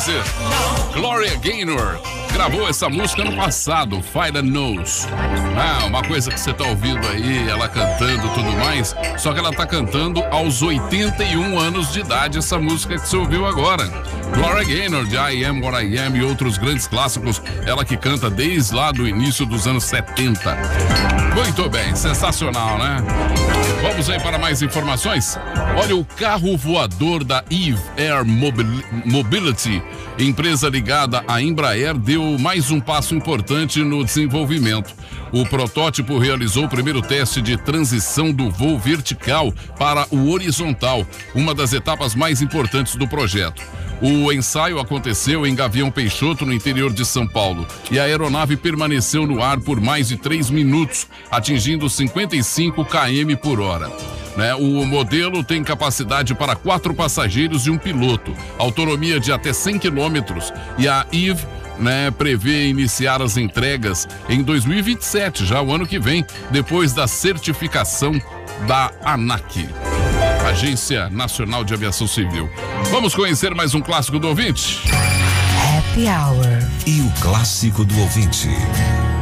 dizer. Gloria Gaynor gravou essa música no passado, Fight and Knows. Uma coisa que você tá ouvindo aí, ela cantando e tudo mais, só que ela tá cantando aos 81 anos de idade, essa música que você ouviu agora. Gloria Gaynor, de I Am What I Am e outros grandes clássicos, ela que canta desde lá do início dos anos 70. Muito bem, sensacional, né? Vamos aí para mais informações? Olha, o carro voador da Eve Air Mobility, empresa ligada à Embraer, deu mais um passo importante no desenvolvimento. O protótipo realizou o primeiro teste de transição do voo vertical para o horizontal, uma das etapas mais importantes do projeto. O ensaio aconteceu em Gavião Peixoto, no interior de São Paulo, e a aeronave permaneceu no ar por mais de 3 minutos, atingindo 55 km por hora. O modelo tem capacidade para 4 passageiros e um piloto, autonomia de até 100 km, e a Eve prevê iniciar as entregas em 2027, já o ano que vem, depois da certificação da ANAC, Agência Nacional de Aviação Civil. Vamos conhecer mais um clássico do ouvinte? Happy Hour. E o clássico do ouvinte.